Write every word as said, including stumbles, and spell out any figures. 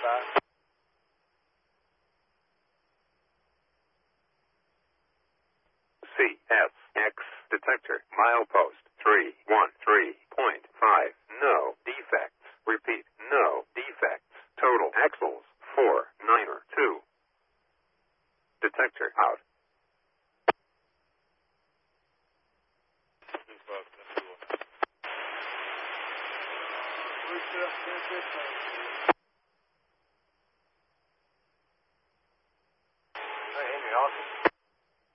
back. C S X detector milepost three one three point five. No defects. Repeat, no defects. Total axles four nine two. Detector out. Three, six, ten, fifteen.